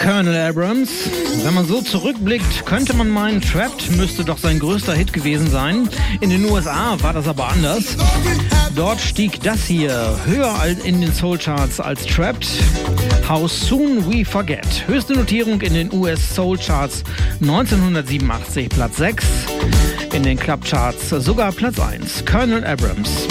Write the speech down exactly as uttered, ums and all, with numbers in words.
Colonel Abrams. Wenn man so zurückblickt, könnte man meinen, Trapped müsste doch sein größter Hit gewesen sein. In den U S A war das aber anders. Dort stieg das hier höher in den Soul-Charts als Trapped. How Soon We Forget. Höchste Notierung in den U S Soul-Charts neunzehnhundertsiebenundachtzig, Platz sechs. In den Club-Charts sogar Platz eins. Colonel Abrams.